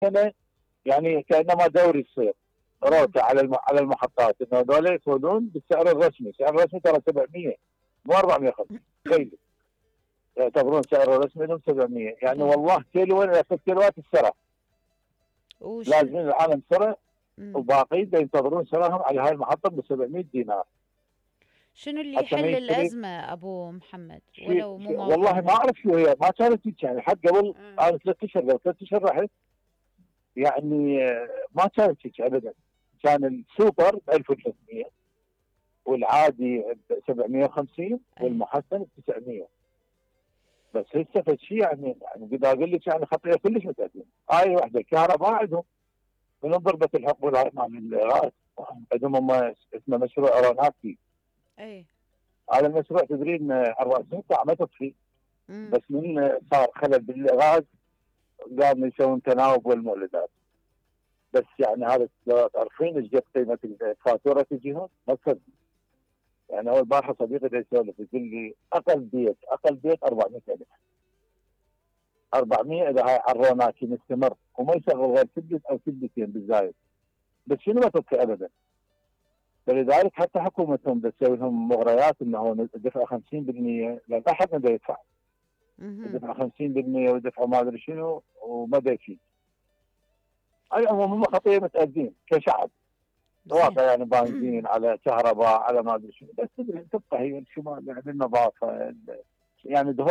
سنه يعني كانما دوري يصير روته على المحطات انه هذول يسودون بالسعر الرسمي، السعر الرسمي ترى 700 مو 450. تخيل يعتبرون سعر الرسمي لهم 700 يعني طبعا. والله كيلو ولا 6 كيلوات السرعه وشن لازم العالم سرع، مم. وباقي ينتظرون سراهم على هاي المحطه ب 700 دينار شنو اللي حتى ما يحل يشتري الأزمة أبو محمد شيء. ولو مو والله ما موضوعنا؟ اعرف شو هي، ما كانت هيك يعني حتى قبل. آه. انا 3 اشهر قبل 3 اشهر رحت يعني ما كانت هيك ابدا. كان السوبر ب 1300 والعادي ب 750 ايه. والمحسن ب 900. بس هسه فشي يعني بدي اقول لك يعني خطيه كلش متقدمه. هاي وحده الكهرباء عندهم من ضربه الحقول هاي مال الغاز. عندهم هم اسمه مشروع ايرونافي. ايه. هذا المشروع تدرين 24 ساعه ما تطفي. امم. بس من صار خلل بالغاز قاموا يسوون تناوب والمولدات. بس يعني هذا لو تعرفين ايش قد قيمه الفاتوره تجيهم ما تصدق. يعني اول بارحه صديقي ده يسولف يقول لي اقل بيت 400,000. 400 اذا هاي عروناكي مستمر وما يشغل غير كبده او كبدتين بالزايد. بس شنو ما تبقي ابدا. فلذلك حتى حكومتهم تسوي لهم مغريات انه دفع 50% لان احد ما دا يدفع. امم. يدفع 50% ويدفع ما ادري شنو وما دا يفيد. على العموم هم خطيه متاذين كشعب. زين. واقع يعني بنزين على كهرباء على ما ادري شنو. بس تبقى هي الشمال يعني النظافه يعني